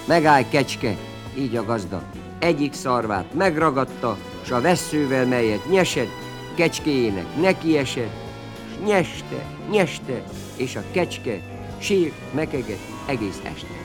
Megállj, kecske, így a gazda. Egyik szarvát megragadta, s a vesszővel, melyet nyesed, kecskéjének nekiesett, s nyeste, és a kecske sírt, mekegett egész este.